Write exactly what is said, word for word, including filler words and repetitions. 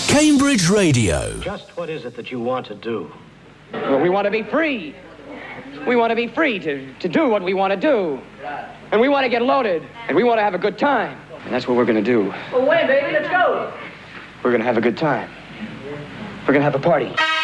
Cambridge Radio. Just what is it that you want to do? Well, we want to be free. We want to be free to, to do what we want to do. And we want to get loaded. And we want to have a good time. And that's what we're going to do. Well, when, baby? Let's go. We're going to have a good time. We're going to have a party.